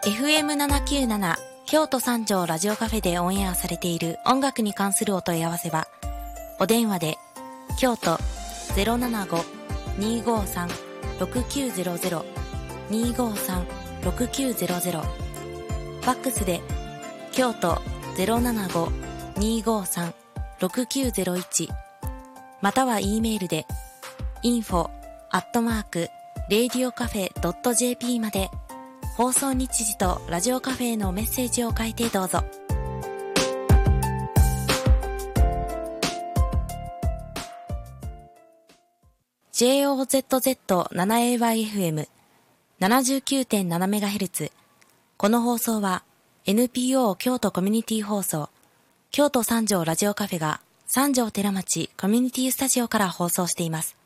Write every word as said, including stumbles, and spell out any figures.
エフエムななきゅうなな 京都三条ラジオカフェでオンエアされている音楽に関するお問い合わせは、お電話で京都 ゼロななご にーごーさん ろくきゅうゼロゼロ にーごーさん ろくきゅうゼロゼロ、ファックスで京都 ゼロななご にーごーさん ろくきゅうゼロいち、または E メールで インフォ アットマーク レイディオカフェ ドット ジェーピー まで、放送日時とラジオカフェへのメッセージを書いてどうぞ。ジェイオーゼットゼットセブンエーワイエフエムななじゅうきゅうてんななメガヘルツ。この放送は エヌピーオー 京都コミュニティ放送、京都三条ラジオカフェが三条寺町コミュニティスタジオから放送しています。